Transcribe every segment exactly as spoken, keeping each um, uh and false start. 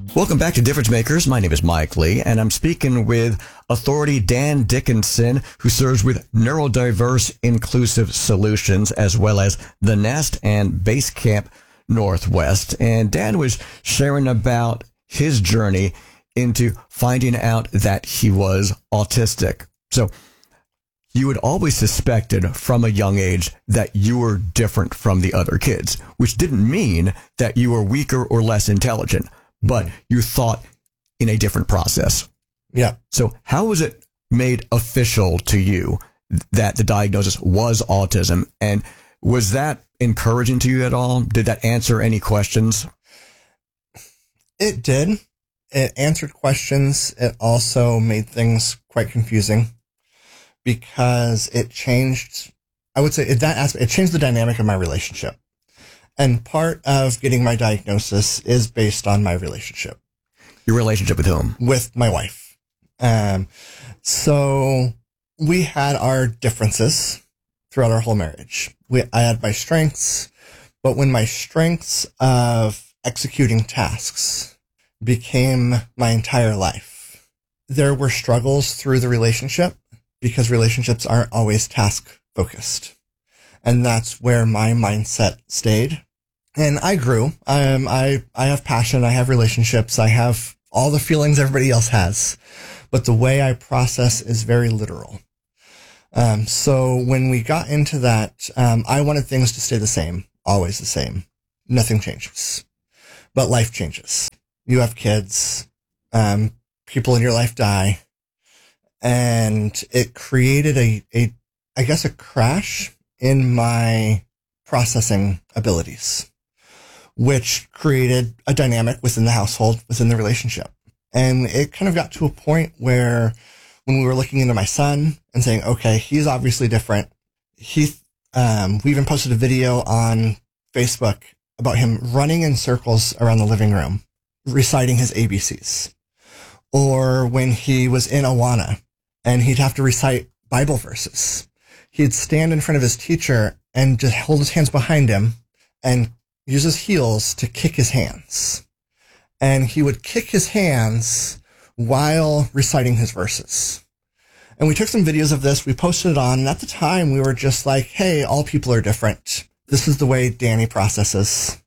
Welcome back to Difference Makers. My name is Mike Lee, and I'm speaking with Authority Dan Dickinson, who serves with Neurodiverse Inclusive Solutions, as well as The Nest and Basecamp Northwest. And Dan was sharing about his journey into finding out that he was autistic. So you had always suspected from a young age that you were different from the other kids, which didn't mean that you were weaker or less intelligent, but you thought in a different process. Yeah. So how was it made official to you that the diagnosis was autism? And was that encouraging to you at all? Did that answer any questions? It did. It answered questions. It also made things quite confusing because it changed, I would say it, that aspect, it changed the dynamic of my relationship. And part of getting my diagnosis is based on my relationship. Your relationship with whom? With my wife. Um, so we had our differences throughout our whole marriage. We, I had my strengths, but when my strengths of executing tasks became my entire life, there were struggles through the relationship because relationships aren't always task focused. And that's where my mindset stayed. And I grew. Um, I, I have passion. I have relationships. I have all the feelings everybody else has, but the way I process is very literal. Um, so when we got into that, um, I wanted things to stay the same, always the same. Nothing changes, but life changes. You have kids, um, people in your life die, and it created a, a, I guess a crash in my processing abilities, which created a dynamic within the household, within the relationship. And it kind of got to a point where when we were looking into my son and saying, okay, he's obviously different. He, um, we even posted a video on Facebook about him running in circles around the living room, reciting his A B Cs. Or when he was in Awana and he'd have to recite Bible verses, he'd stand in front of his teacher and just hold his hands behind him and use his heels to kick his hands. And he would kick his hands while reciting his verses. And we took some videos of this. We posted it on. And at the time, we were just like, hey, all people are different. This is the way Danny processes.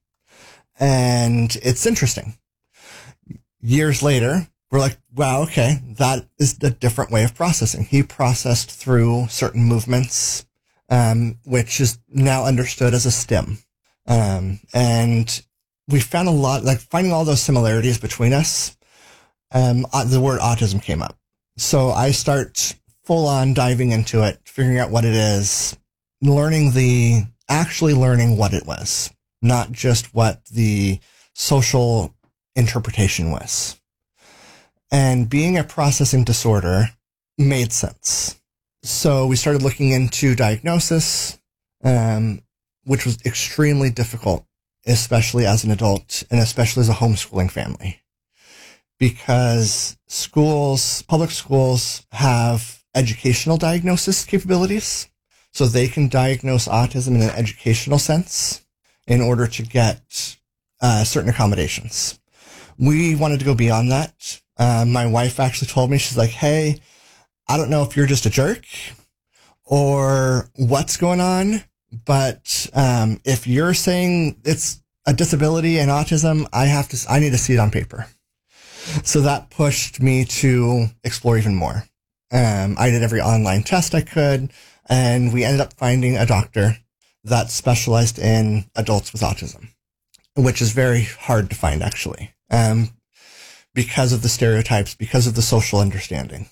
And it's interesting. Years later, we're like, wow, okay, that is a different way of processing. He processed through certain movements, um, which is now understood as a stim. Um, and we found a lot, like finding all those similarities between us. Um, the word autism came up. So I start full on diving into it, figuring out what it is, learning the, actually learning what it was, not just what the social interpretation was. And being a processing disorder made sense. So we started looking into diagnosis, um, which was extremely difficult, especially as an adult and especially as a homeschooling family, because schools, public schools have educational diagnosis capabilities. So they can diagnose autism in an educational sense in order to get uh, certain accommodations. We wanted to go beyond that. Uh, my wife actually told me, she's like, hey, I don't know if you're just a jerk or what's going on, but um, if you're saying it's a disability and autism, I have to, I need to see it on paper. So that pushed me to explore even more. Um, I did every online test I could, and we ended up finding a doctor that specialized in adults with autism, which is very hard to find, actually, um, because of the stereotypes, because of the social understanding.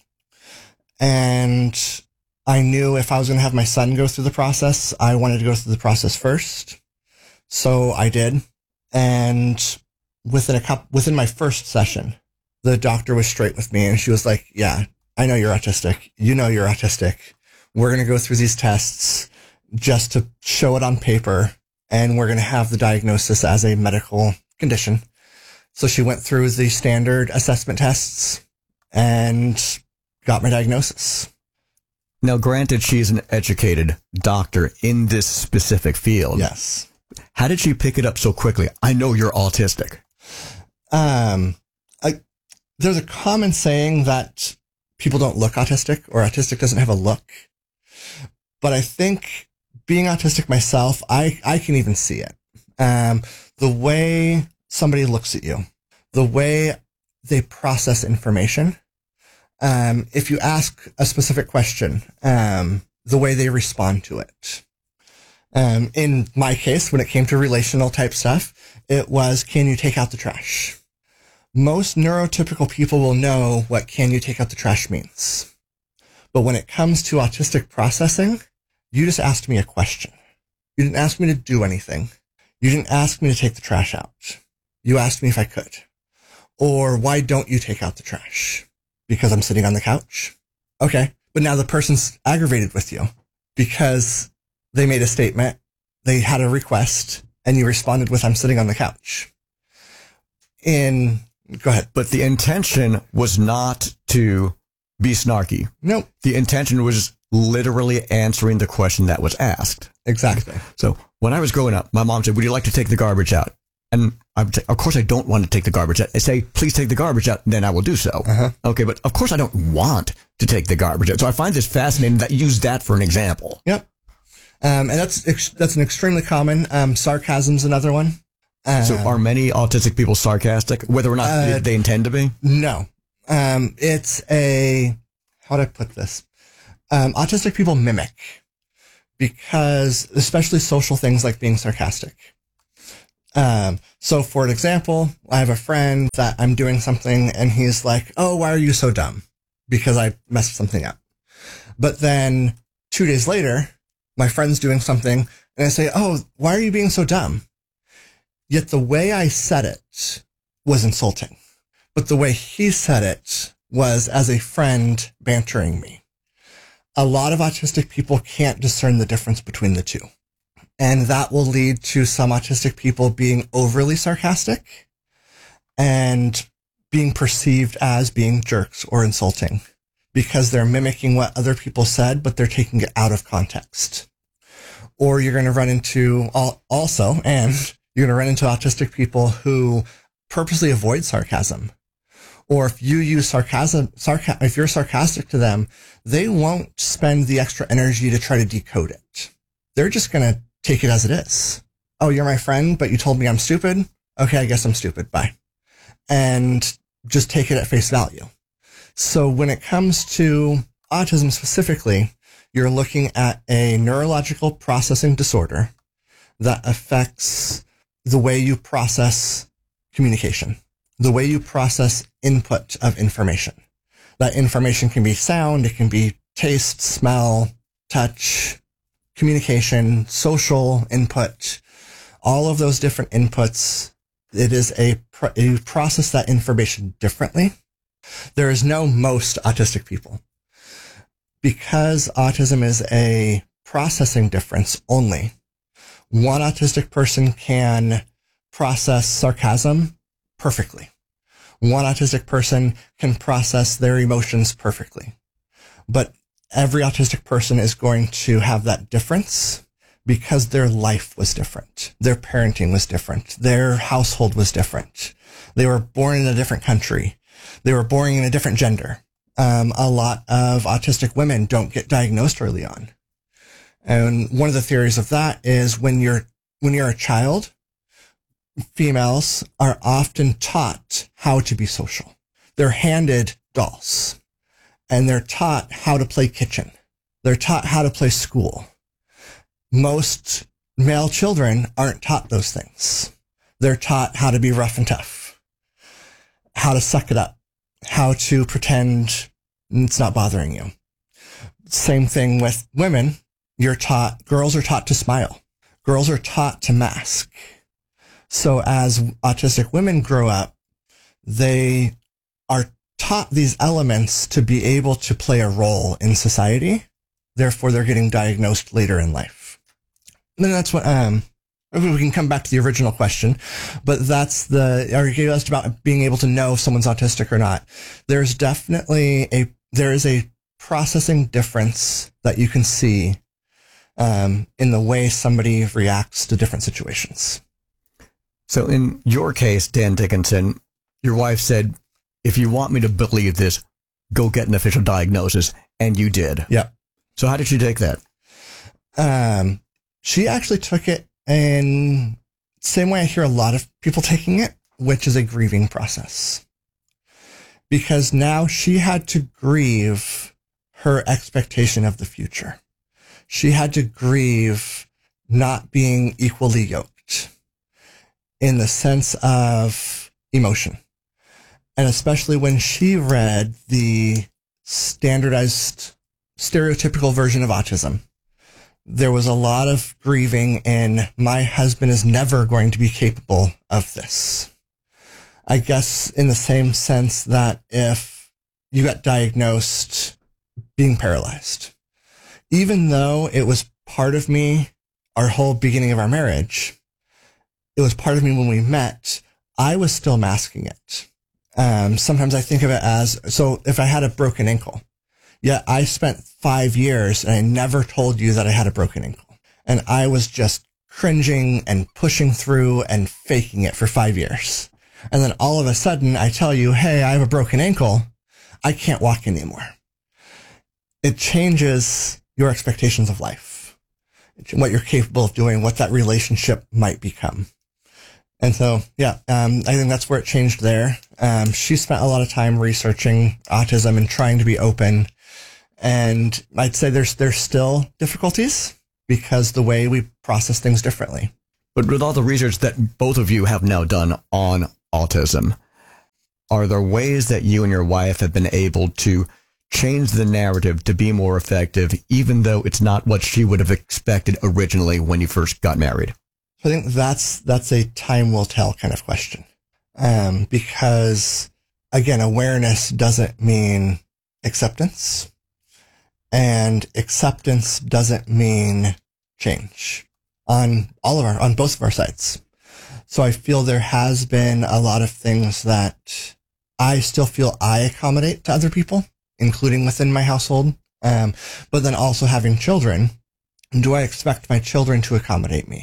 And I knew if I was going to have my son go through the process, I wanted to go through the process first. So I did. And within a couple, within my first session, the doctor was straight with me and she was like, yeah, I know you're autistic. You know you're autistic. We're going to go through these tests just to show it on paper, and we're going to have the diagnosis as a medical condition. So she went through the standard assessment tests and got my diagnosis. Now, granted, she's an educated doctor in this specific field. Yes. How did she pick it up so quickly? I know you're autistic. Um, I, there's a common saying that people don't look autistic or autistic doesn't have a look. But I think being autistic myself, I, I can even see it. Um, the way somebody looks at you, the way they process information. Um, if you ask a specific question, um, the way they respond to it. Um, in my case, when it came to relational type stuff, it was, can you take out the trash? Most neurotypical people will know what can you take out the trash means. But when it comes to autistic processing, you just asked me a question. You didn't ask me to do anything. You didn't ask me to take the trash out. You asked me if I could. Or why don't you take out the trash? Because I'm sitting on the couch. Okay. But now the person's aggravated with you because they made a statement, they had a request, and you responded with, I'm sitting on the couch. In, go ahead. But the intention was not to be snarky. Nope. The intention was literally answering the question that was asked. Exactly. So when I was growing up, my mom said, would you like to take the garbage out? And I would say, of course I don't want to take the garbage out. I say, please take the garbage out, then I will do so. Uh-huh. Okay, but of course I don't want to take the garbage out. So I find this fascinating that you use that for an example. Yep. Um, and that's ex- that's an extremely common. Um, sarcasm's another one. Um, so are many autistic people sarcastic, whether or not uh, they intend to be? No. Um, it's a, how do I put this? Um, autistic people mimic because, especially social things like being sarcastic. Um, so for an example, I have a friend that I'm doing something and he's like, oh, why are you so dumb? Because I messed something up. But then two days later, my friend's doing something and I say, oh, why are you being so dumb? Yet the way I said it was insulting, but the way he said it was as a friend bantering me. A lot of autistic people can't discern the difference between the two. And that will lead to some autistic people being overly sarcastic and being perceived as being jerks or insulting because they're mimicking what other people said, but they're taking it out of context. Or you're going to run into also, and you're going to run into autistic people who purposely avoid sarcasm. Or if you use sarcasm, sarca- if you're sarcastic to them, they won't spend the extra energy to try to decode it. They're just going to take it as it is. Oh, you're my friend, but you told me I'm stupid? Okay, I guess I'm stupid. Bye. And just take it at face value. So when it comes to autism specifically, you're looking at a neurological processing disorder that affects the way you process communication, the way you process input of information. That information can be sound, it can be taste, smell, touch, communication, social input, all of those different inputs. It is a, you process that information differently. There is no most autistic people. Because autism is a processing difference only, one autistic person can process sarcasm perfectly. One autistic person can process their emotions perfectly. But every autistic person is going to have that difference because their life was different. Their parenting was different. Their household was different. They were born in a different country. They were born in a different gender. Um, a lot of autistic women don't get diagnosed early on. And one of the theories of that is when you're, when you're a child, females are often taught how to be social. They're handed dolls. And they're taught how to play kitchen. They're taught how to play school. Most male children aren't taught those things. They're taught how to be rough and tough, how to suck it up, how to pretend it's not bothering you. Same thing with women. You're taught, girls are taught to smile. Girls are taught to mask. So as autistic women grow up, they are taught these elements to be able to play a role in society. Therefore, they're getting diagnosed later in life. And then that's what, um, we can come back to the original question, but that's the, are you asked about being able to know if someone's autistic or not. There's definitely a, there is a processing difference that you can see, um, in the way somebody reacts to different situations. So in your case, Dan Dickinson, your wife said, if you want me to believe this, go get an official diagnosis. And you did. Yeah. So how did she take that? Um, she actually took it in the same way I hear a lot of people taking it, which is a grieving process. Because now she had to grieve her expectation of the future. She had to grieve not being equally yoked in the sense of emotion. And especially when she read the standardized, stereotypical version of autism, there was a lot of grieving in, my husband is never going to be capable of this. I guess in the same sense that if you got diagnosed being paralyzed, even though it was part of me, our whole beginning of our marriage, it was part of me when we met, I was still masking it. Um, sometimes I think of it as, so if I had a broken ankle, yeah, I spent five years and I never told you that I had a broken ankle. And I was just cringing and pushing through and faking it for five years. And then all of a sudden I tell you, hey, I have a broken ankle. I can't walk anymore. It changes your expectations of life, what you're capable of doing, what that relationship might become. And so, yeah, um, I think that's where it changed there. Um, she spent a lot of time researching autism and trying to be open. And I'd say there's, there's still difficulties because the way we process things differently. But with all the research that both of you have now done on autism, are there ways that you and your wife have been able to change the narrative to be more effective, even though it's not what she would have expected originally when you first got married? I think that's, that's a time will tell kind of question. Um, because again, awareness doesn't mean acceptance, and acceptance doesn't mean change on all of our, on both of our sides. So I feel there has been a lot of things that I still feel I accommodate to other people, including within my household. Um, but then also having children, do I expect my children to accommodate me?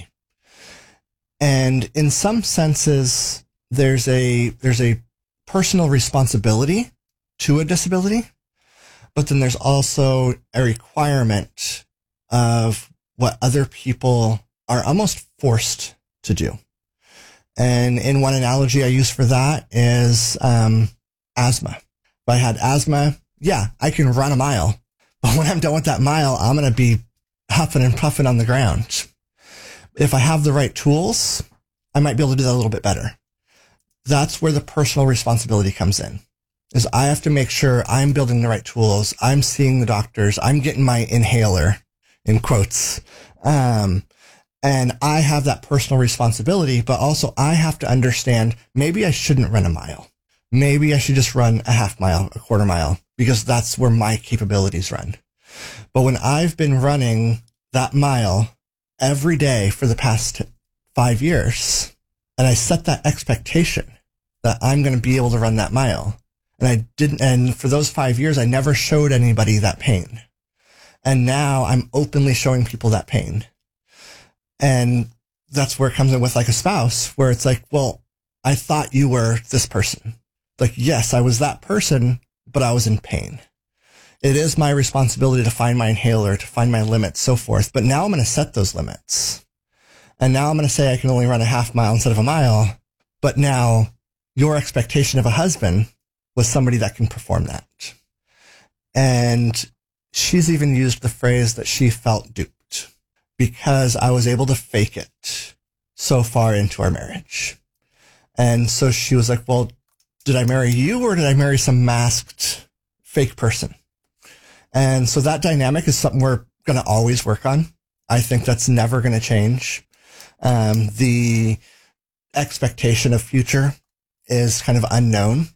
And in some senses, there's a, there's a personal responsibility to a disability, but then there's also a requirement of what other people are almost forced to do. And in one analogy I use for that is, um, asthma. If I had asthma, yeah, I can run a mile, but when I'm done with that mile, I'm going to be huffing and puffing on the ground. If I have the right tools, I might be able to do that a little bit better. That's where the personal responsibility comes in, is I have to make sure I'm building the right tools. I'm seeing the doctors. I'm getting my inhaler in quotes. Um, and I have that personal responsibility, but also I have to understand maybe I shouldn't run a mile. Maybe I should just run a half mile, a quarter mile, because that's where my capabilities run. But when I've been running that mile every day for the past five years, and I set that expectation that I'm going to be able to run that mile, and I didn't, and for those five years, I never showed anybody that pain. And now I'm openly showing people that pain. And that's where it comes in with like a spouse, where it's like, well, I thought you were this person. Like, yes, I was that person, but I was in pain. It is my responsibility to find my inhaler, to find my limits, so forth. But now I'm going to set those limits. And now I'm going to say I can only run a half mile instead of a mile. But now your expectation of a husband was somebody that can perform that. And she's even used the phrase that she felt duped because I was able to fake it so far into our marriage. And so she was like, well, did I marry you or did I marry some masked fake person? And so that dynamic is something we're going to always work on. I think that's never going to change. Um, the expectation of future is kind of unknown.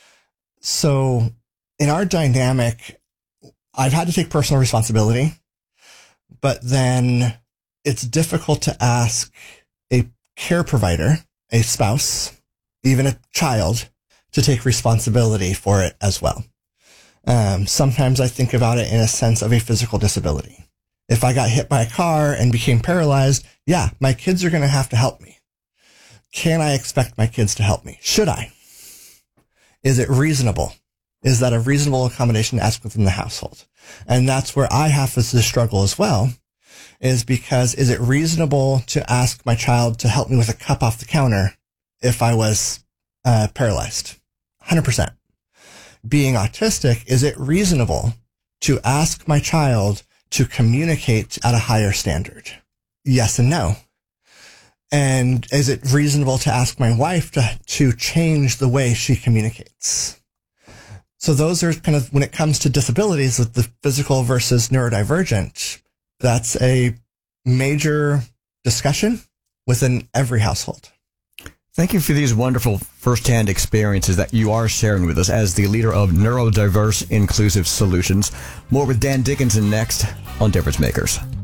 So in our dynamic, I've had to take personal responsibility, but then it's difficult to ask a care provider, a spouse, even a child, to take responsibility for it as well. Um, sometimes I think about it in a sense of a physical disability. If I got hit by a car and became paralyzed, yeah, my kids are going to have to help me. Can I expect my kids to help me? Should I? Is it reasonable? Is that a reasonable accommodation to ask within the household? And that's where I have to struggle as well, is because is it reasonable to ask my child to help me with a cup off the counter if I was uh, paralyzed? one hundred percent. Being autistic, is it reasonable to ask my child to communicate at a higher standard? Yes and no. And is it reasonable to ask my wife to, to change the way she communicates? So those are kind of, when it comes to disabilities with the physical versus neurodivergent, that's a major discussion within every household. Thank you for these wonderful firsthand experiences that you are sharing with us as the leader of Neurodiverse Inclusive Solutions. More with Dan Dickinson next on Difference Makers.